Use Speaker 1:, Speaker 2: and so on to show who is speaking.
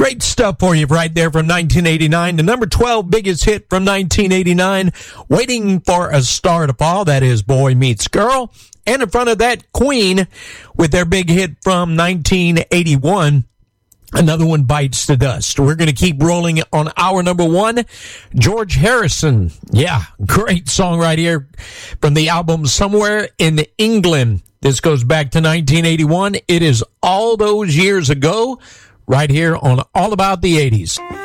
Speaker 1: Great stuff for you right there from 1989. The number 12 biggest hit from 1989, Waiting for a Star to Fall. That is Boy Meets Girl. And in front of that, Queen with their big hit from 1981. Another one, Bites the Dust. We're going to keep rolling on our number one, George Harrison. Yeah, great song right here from the album Somewhere in England. This goes back to 1981. It is all those years ago, right here on All About the 80s.